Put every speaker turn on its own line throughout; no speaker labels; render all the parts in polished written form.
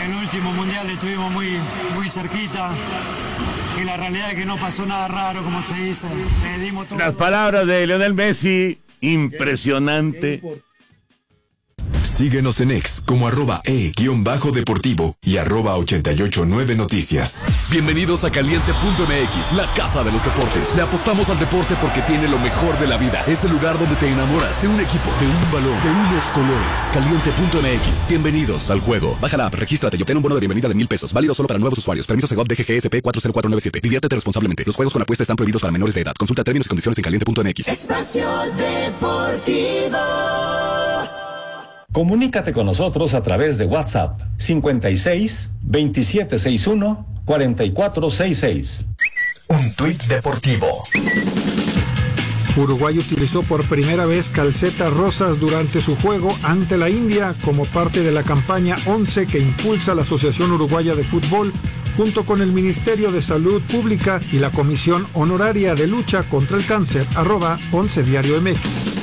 el último mundial estuvimos muy, muy cerquita. Y la realidad es que no pasó nada raro, como se dice. Le dimos todo.
Las palabras de Lionel Messi, impresionante.
Síguenos en X como @e_deportivo y @889noticias.
Bienvenidos a Caliente.mx, la casa de los deportes. Le apostamos al deporte porque tiene lo mejor de la vida. Es el lugar donde te enamoras de un equipo, de un balón, de unos colores. Caliente.mx, bienvenidos al juego. Baja la app, regístrate y obtén un bono de bienvenida de $1,000. Válido solo para nuevos usuarios. Permiso Segov DGGSP 40497. Diviértete responsablemente. Los juegos con apuesta están prohibidos para menores de edad. Consulta términos y condiciones en Caliente.mx.
Espacio Deportivo.
Comunícate con nosotros a través de WhatsApp 56 2761 4466.
Un tuit deportivo.
Uruguay utilizó por primera vez calcetas rosas durante su juego ante la India como parte de la campaña 11 que impulsa la Asociación Uruguaya de Fútbol junto con el Ministerio de Salud Pública y la Comisión Honoraria de Lucha contra el Cáncer, @11 Diario MX.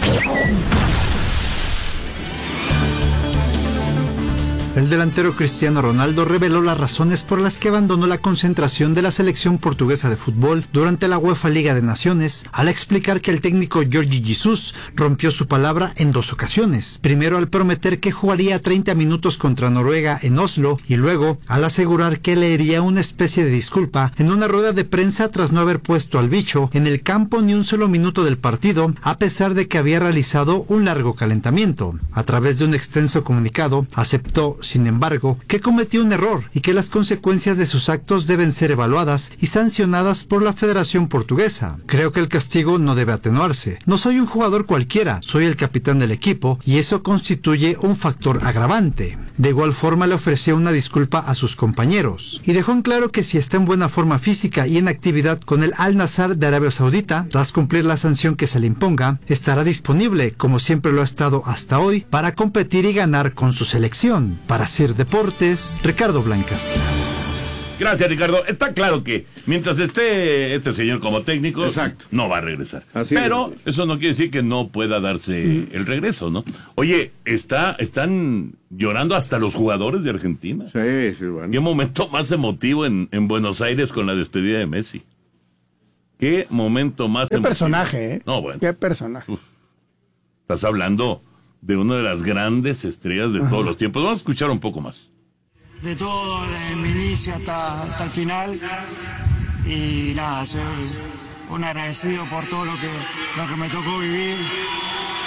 El delantero Cristiano Ronaldo reveló las razones por las que abandonó la concentración de la selección portuguesa de fútbol durante la UEFA Liga de Naciones, al explicar que el técnico Jorge Jesus rompió su palabra en 2 ocasiones. Primero al prometer que jugaría 30 minutos contra Noruega en Oslo y luego al asegurar que leería una especie de disculpa en una rueda de prensa tras no haber puesto al bicho en el campo ni un solo minuto del partido, a pesar de que había realizado un largo calentamiento. A través de un extenso comunicado, aceptó sin embargo, que cometió un error y que las consecuencias de sus actos deben ser evaluadas y sancionadas por la Federación Portuguesa. Creo que el castigo no debe atenuarse. No soy un jugador cualquiera, soy el capitán del equipo y eso constituye un factor agravante. De igual forma le ofreció una disculpa a sus compañeros y dejó en claro que si está en buena forma física y en actividad con el Al-Nassr de Arabia Saudita, tras cumplir la sanción que se le imponga, estará disponible, como siempre lo ha estado hasta hoy, para competir y ganar con su selección. Para Sir Deportes, Ricardo Blancas.
Gracias, Ricardo. Está claro que mientras esté este señor como técnico, exacto, no va a regresar. Pero eso no quiere decir que no pueda darse el regreso, ¿no? Oye, están llorando hasta los jugadores de Argentina.
Sí, bueno.
Qué momento más emotivo en Buenos Aires con la despedida de Messi. Qué momento más
emotivo. Qué personaje, ¿eh?
No, bueno.
Qué personaje.
Estás hablando de una de las grandes estrellas de todos los tiempos. Vamos a escuchar un poco más.
De todo, desde mi inicio hasta el final. Y nada, soy un agradecido por todo lo que me tocó vivir.